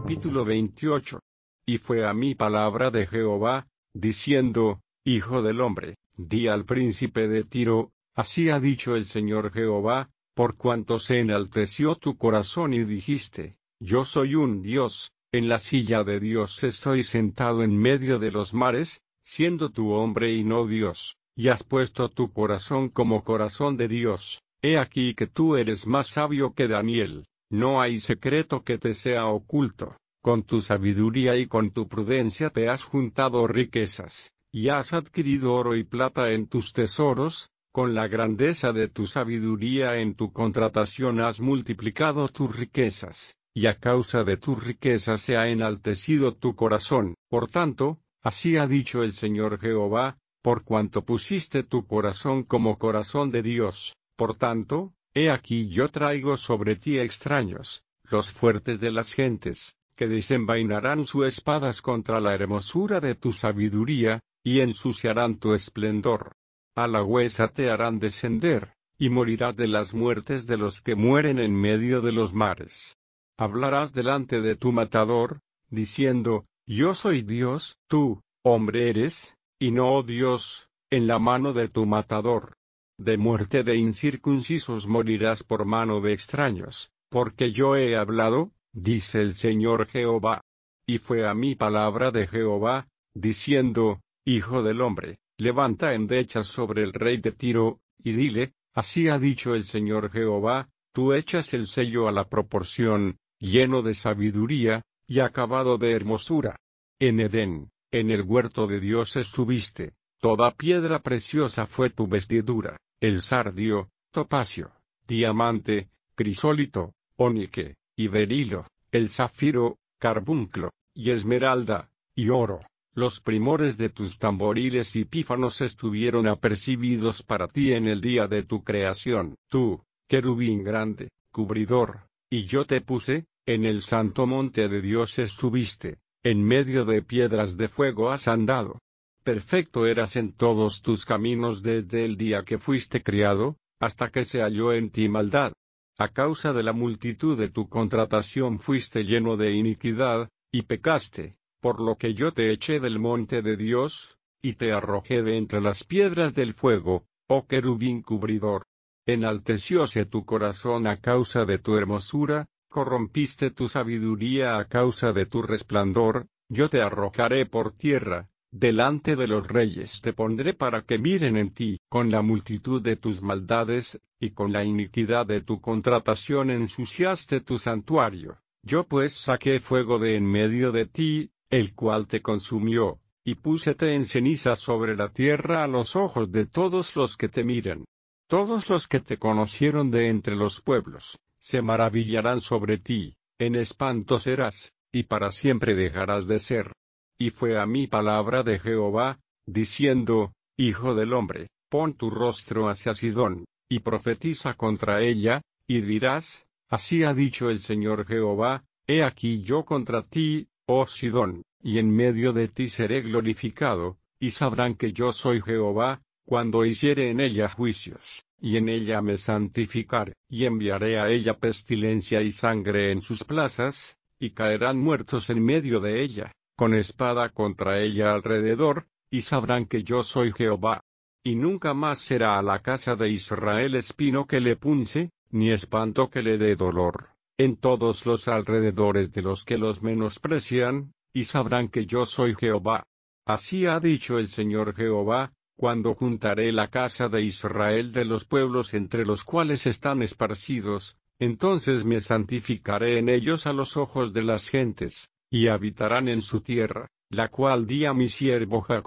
Capítulo 28. Y fue a mí palabra de Jehová, diciendo: Hijo del hombre, di al príncipe de Tiro, así ha dicho el Señor Jehová, por cuanto se enalteció tu corazón y dijiste: Yo soy un Dios, en la silla de Dios estoy sentado en medio de los mares, siendo tu hombre y no Dios, y has puesto tu corazón como corazón de Dios. He aquí que tú eres más sabio que Daniel. No hay secreto que te sea oculto. Con tu sabiduría y con tu prudencia te has juntado riquezas, y has adquirido oro y plata en tus tesoros, con la grandeza de tu sabiduría en tu contratación has multiplicado tus riquezas, y a causa de tus riquezas se ha enaltecido tu corazón. Por tanto, así ha dicho el Señor Jehová, por cuanto pusiste tu corazón como corazón de Dios, por tanto, he aquí yo traigo sobre ti extraños, los fuertes de las gentes, que desenvainarán sus espadas contra la hermosura de tu sabiduría, y ensuciarán tu esplendor. A la huesa te harán descender, y morirás de las muertes de los que mueren en medio de los mares. Hablarás delante de tu matador, diciendo: Yo soy Dios, tú, hombre eres, y no Dios, en la mano de tu matador. De muerte de incircuncisos morirás por mano de extraños, porque yo he hablado, dice el Señor Jehová. Y fue a mí palabra de Jehová, diciendo: Hijo del hombre, levanta endechas sobre el rey de Tiro, y dile: Así ha dicho el Señor Jehová, tú echas el sello a la proporción, lleno de sabiduría, y acabado de hermosura. En Edén, en el huerto de Dios estuviste, toda piedra preciosa fue tu vestidura. El sardio, topacio, diamante, crisólito, ónice, y berilo, el zafiro, carbunclo, y esmeralda, y oro. Los primores de tus tamboriles y pífanos estuvieron apercibidos para ti en el día de tu creación. Tú, querubín grande, cubridor, y yo te puse, en el santo monte de Dios estuviste, en medio de piedras de fuego has andado. Perfecto eras en todos tus caminos desde el día que fuiste criado, hasta que se halló en ti maldad. A causa de la multitud de tu contratación fuiste lleno de iniquidad, y pecaste, por lo que yo te eché del monte de Dios, y te arrojé de entre las piedras del fuego, oh querubín cubridor. Enaltecióse tu corazón a causa de tu hermosura, corrompiste tu sabiduría a causa de tu resplandor, yo te arrojaré por tierra. Delante de los reyes te pondré para que miren en ti. Con la multitud de tus maldades, y con la iniquidad de tu contratación ensuciaste tu santuario. Yo pues saqué fuego de en medio de ti, el cual te consumió, y púsete en ceniza sobre la tierra a los ojos de todos los que te miran. Todos los que te conocieron de entre los pueblos, se maravillarán sobre ti, en espanto serás, y para siempre dejarás de ser. Y fue a mí palabra de Jehová, diciendo: Hijo del hombre, pon tu rostro hacia Sidón, y profetiza contra ella, y dirás: Así ha dicho el Señor Jehová, he aquí yo contra ti, oh Sidón, y en medio de ti seré glorificado, y sabrán que yo soy Jehová, cuando hiciere en ella juicios, y en ella me santificaré, y enviaré a ella pestilencia y sangre en sus plazas, y caerán muertos en medio de ella. Con espada contra ella alrededor, y sabrán que yo soy Jehová. Y nunca más será a la casa de Israel espino que le punce, ni espanto que le dé dolor, en todos los alrededores de los que los menosprecian, y sabrán que yo soy Jehová. Así ha dicho el Señor Jehová, cuando juntaré la casa de Israel de los pueblos entre los cuales están esparcidos, entonces me santificaré en ellos a los ojos de las gentes, y habitarán en su tierra, la cual di a mi siervo Jacob.